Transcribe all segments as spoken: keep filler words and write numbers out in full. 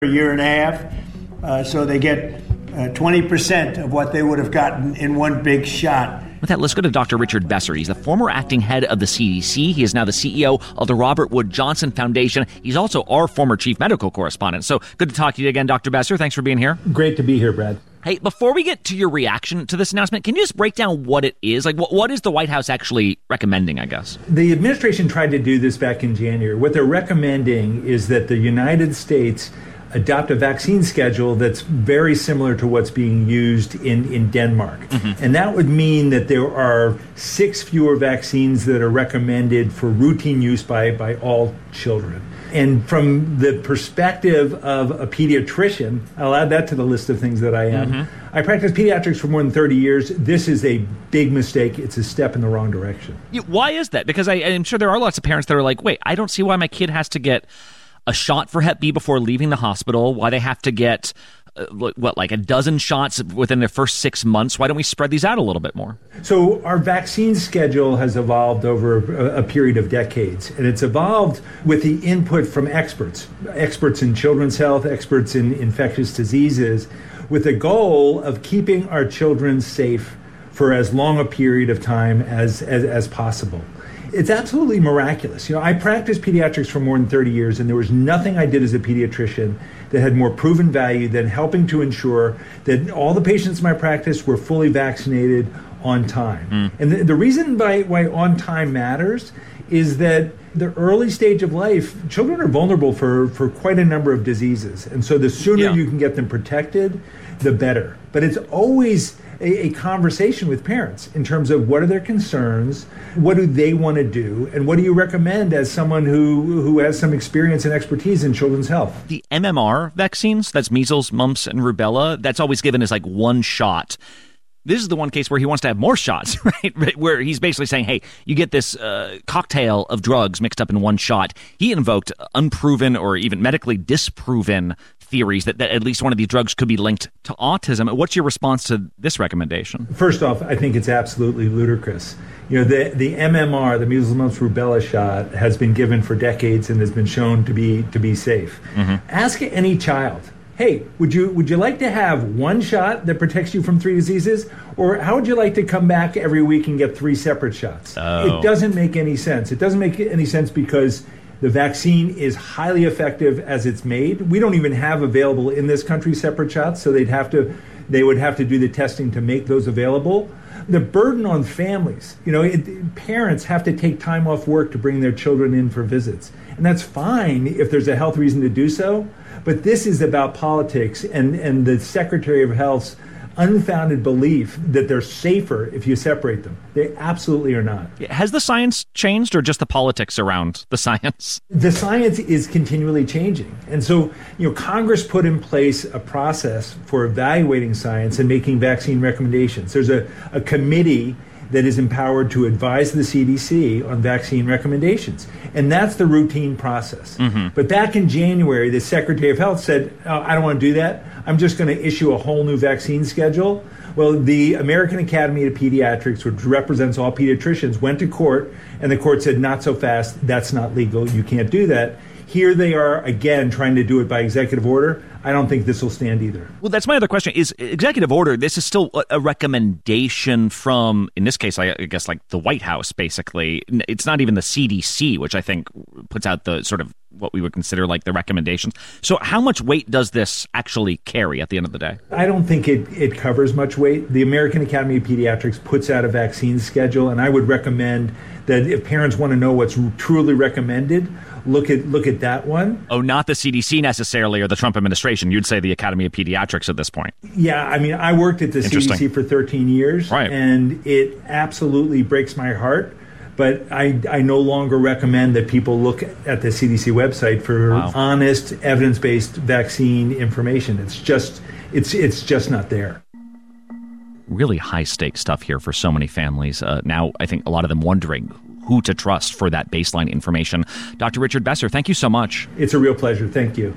a year and a half, uh, so they get uh, twenty percent of what they would have gotten in one big shot. With that, let's go to Doctor Richard Besser. He's the former acting head of the C D C. He is now the C E O of the Robert Wood Johnson Foundation. He's also our former chief medical correspondent. So good to talk to you again, Doctor Besser. Thanks for being here. Great to be here, Brad. Hey, before we get to your reaction to this announcement, can you just break down what it is? Like, what, what is the White House actually recommending, I guess? The administration tried to do this back in January. What they're recommending is that the United States adopt a vaccine schedule that's very similar to what's being used in, in Denmark. Mm-hmm. And that would mean that there are six fewer vaccines that are recommended for routine use by, by all children. And from the perspective of a pediatrician, I'll add that to the list of things that I am. Mm-hmm. I practiced pediatrics for more than thirty years. This is a big mistake. It's a step in the wrong direction. Yeah, why is that? Because I, I'm sure there are lots of parents that are like, wait, I don't see why my kid has to get a shot for Hep B before leaving the hospital, why they have to get, uh, what, like a dozen shots within their first six months. Why don't we spread these out a little bit more? So our vaccine schedule has evolved over a, a period of decades, and it's evolved with the input from experts, experts in children's health, experts in infectious diseases, with the goal of keeping our children safe for as long a period of time as, as, as possible. It's absolutely miraculous. You know, I practiced pediatrics for more than thirty years, and there was nothing I did as a pediatrician that had more proven value than helping to ensure that all the patients in my practice were fully vaccinated on time. Mm. And the, the reason by, why on time matters is that the early stage of life, children are vulnerable for, for quite a number of diseases. And so the sooner yeah. you can get them protected, the better. But it's always a, a conversation with parents in terms of what are their concerns, what do they want to do, and what do you recommend as someone who, who has some experience and expertise in children's health. The M M R vaccines, that's measles, mumps, and rubella, that's always given as like one shot. This is the one case where he wants to have more shots, right? Where he's basically saying, hey, you get this uh, cocktail of drugs mixed up in one shot. He invoked unproven or even medically disproven theories that, that at least one of these drugs could be linked to autism. What's your response to this recommendation? First off, I think it's absolutely ludicrous. You know, the, the M M R, the measles, mumps, rubella shot, has been given for decades and has been shown to be to be safe. Mm-hmm. Ask any child, hey, would you would you like to have one shot that protects you from three diseases? Or how would you like to come back every week and get three separate shots? Oh. It doesn't make any sense. It doesn't make any sense because the vaccine is highly effective as it's made. We don't even have available in this country separate shots, so they'd have to they would have to do the testing to make those available. The burden on families, you know, it, parents have to take time off work to bring their children in for visits. And that's fine if there's a health reason to do so. But this is about politics and, and the Secretary of Health's unfounded belief that they're safer if you separate them. They absolutely are not. Has the science changed or just the politics around the science? The science is continually changing. And so, you know, Congress put in place a process for evaluating science and making vaccine recommendations. There's a, a committee that is empowered to advise the C D C on vaccine recommendations. And that's the routine process. Mm-hmm. But back in January, the Secretary of Health said, oh, I don't want to do that. I'm just going to issue a whole new vaccine schedule. Well, the American Academy of Pediatrics, which represents all pediatricians, went to court, and the court said, not so fast, that's not legal, you can't do that. Here they are, again, trying to do it by executive order. I don't think this will stand either. Well, that's my other question. Is executive order, this is still a recommendation from, in this case, I guess, like the White House, basically. It's not even the C D C, which I think puts out the sort of what we would consider like the recommendations. So how much weight does this actually carry at the end of the day? I don't think it, it covers much weight. The American Academy of Pediatrics puts out a vaccine schedule, and I would recommend that if parents want to know what's truly recommended, look at look at that one. Oh, not the C D C necessarily or the Trump administration. You'd say the Academy of Pediatrics at this point. Yeah, I mean, I worked at the C D C for thirteen years, right. And it absolutely breaks my heart. But I, I no longer recommend that people look at the C D C website for wow. honest, evidence-based vaccine information. It's just it's it's just not there. Really high-stakes stuff here for so many families. Uh, now, I think a lot of them wondering who to trust for that baseline information. Doctor Richard Besser, thank you so much. It's a real pleasure. Thank you.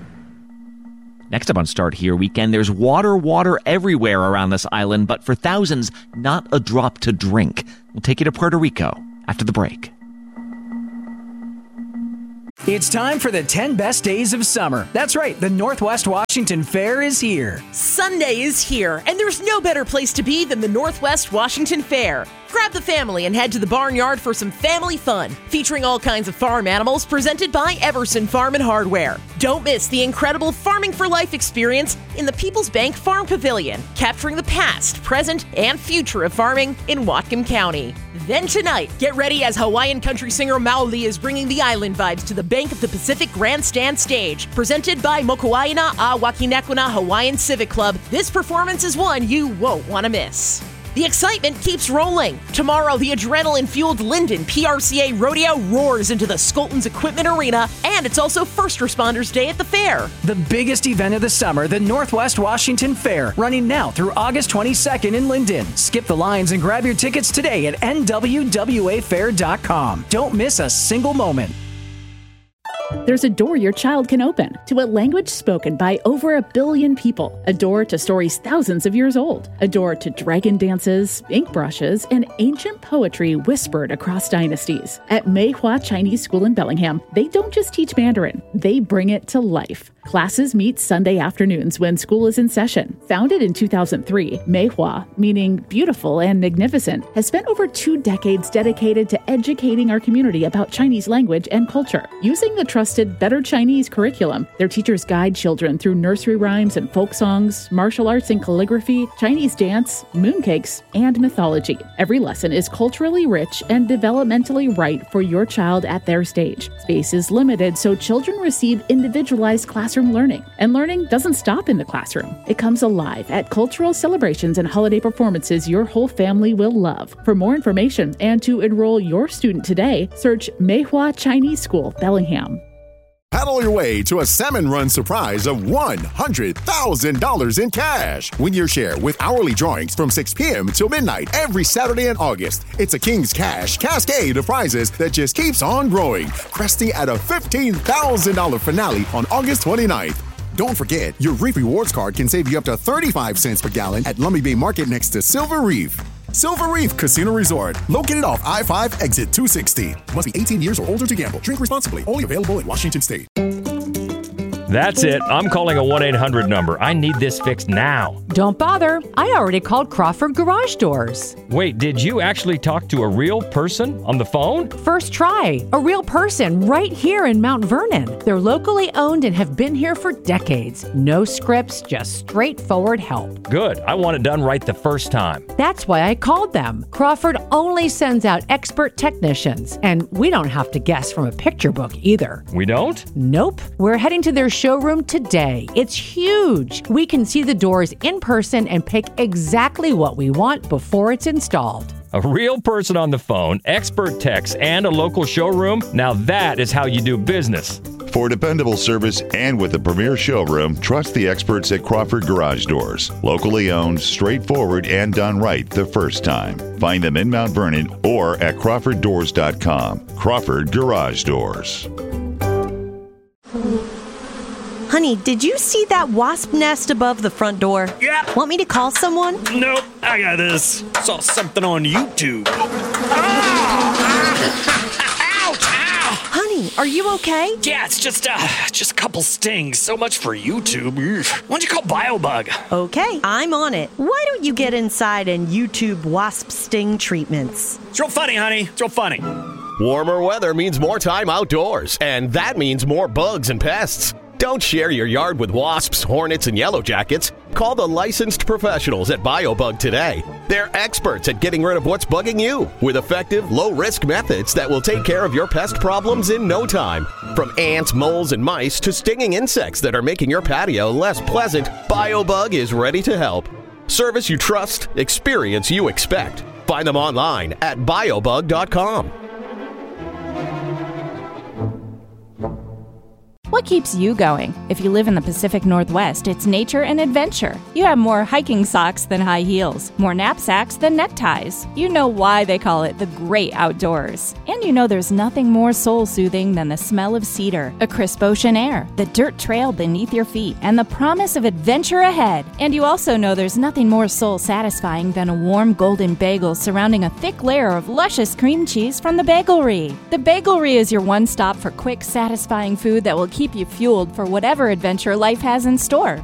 Next up on Start Here Weekend, there's water, water everywhere around this island, but for thousands, not a drop to drink. We'll take you to Puerto Rico after the break. It's time for the ten best days of summer. That's right, the Northwest Washington Fair is here. Sunday is here, and there's no better place to be than the Northwest Washington Fair. Grab the family and head to the barnyard for some family fun, featuring all kinds of farm animals presented by Everson Farm and Hardware. Don't miss the incredible Farming for Life experience in the People's Bank Farm Pavilion, capturing the past, present, and future of farming in Whatcom County. Then tonight, get ready as Hawaiian country singer Maoli is bringing the island vibes to the Bank of the Pacific Grandstand stage, presented by Mokuaina a Wakinekuna Hawaiian Civic Club. This performance is one you won't want to miss. The excitement keeps rolling. Tomorrow, the adrenaline-fueled Linden P R C A Rodeo roars into the Skolton's Equipment Arena, and it's also First Responders Day at the fair. The biggest event of the summer, the Northwest Washington Fair, running now through August twenty-second in Linden. Skip the lines and grab your tickets today at N W W A fair dot com. Don't miss a single moment. There's a door your child can open to a language spoken by over a billion people. A door to stories thousands of years old. A door to dragon dances, ink brushes, and ancient poetry whispered across dynasties. At Meihua Chinese School in Bellingham, they don't just teach Mandarin, they bring it to life. Classes meet Sunday afternoons when school is in session. Founded in two thousand three, Meihua, meaning beautiful and magnificent, has spent over two decades dedicated to educating our community about Chinese language and culture. Using the trusted Better Chinese curriculum, their teachers guide children through nursery rhymes and folk songs, martial arts and calligraphy, Chinese dance, mooncakes, and mythology. Every lesson is culturally rich and developmentally right for your child at their stage. Space is limited, so children receive individualized classroom learning. And learning doesn't stop in the classroom. It comes alive at cultural celebrations and holiday performances your whole family will love. For more information and to enroll your student today, search Meihua Chinese School, Bellingham. Paddle your way to a Salmon Run surprise of one hundred thousand dollars in cash. Win your share with hourly drawings from six p.m. till midnight every Saturday in August. It's a King's Cash cascade of prizes that just keeps on growing, cresting at a fifteen thousand dollars finale on August twenty-ninth. Don't forget, your Reef Rewards card can save you up to thirty-five cents per gallon at Lummi Bay Market next to Silver Reef. Silver Reef Casino Resort, located off I five, exit two sixty. Must be eighteen years or older to gamble. Drink responsibly. Only available in Washington State. That's it. I'm calling a one eight hundred number. I need this fixed now. Don't bother. I already called Crawford Garage Doors. Wait, did you actually talk to a real person on the phone? First try. A real person right here in Mount Vernon. They're locally owned and have been here for decades. No scripts, just straightforward help. Good. I want it done right the first time. That's why I called them. Crawford only sends out expert technicians, and we don't have to guess from a picture book either. We don't? Nope. We're heading to their showroom today. It's huge. We can see the doors in person and pick exactly what we want before it's installed. A real person on the phone, expert techs, and a local showroom? Now that is how you do business. For dependable service and with a premier showroom, trust the experts at Crawford Garage Doors. Locally owned, straightforward, and done right the first time. Find them in Mount Vernon or at crawford doors dot com. Crawford Garage Doors. Honey, did you see that wasp nest above the front door? Yeah. Want me to call someone? Nope, I got this. Saw something on YouTube. Honey, are you okay? Yeah, it's just uh, just a couple stings. So much for YouTube. Why don't you call BioBug? Okay, I'm on it. Why don't you get inside and YouTube wasp sting treatments? It's real funny, honey. It's real funny. Warmer weather means more time outdoors, and that means more bugs and pests. Don't share your yard with wasps, hornets, and yellow jackets. Call the licensed professionals at BioBug today. They're experts at getting rid of what's bugging you with effective, low-risk methods that will take care of your pest problems in no time. From ants, moles, and mice to stinging insects that are making your patio less pleasant, BioBug is ready to help. Service you trust, experience you expect. Find them online at biobug dot com. What keeps you going? If you live in the Pacific Northwest, it's nature and adventure. You have more hiking socks than high heels, more knapsacks than neckties. You know why they call it the great outdoors. And you know there's nothing more soul-soothing than the smell of cedar, a crisp ocean air, the dirt trail beneath your feet, and the promise of adventure ahead. And you also know there's nothing more soul-satisfying than a warm golden bagel surrounding a thick layer of luscious cream cheese from the Bagelry. The Bagelry is your one stop for quick, satisfying food that will keep you fueled for whatever adventure life has in store.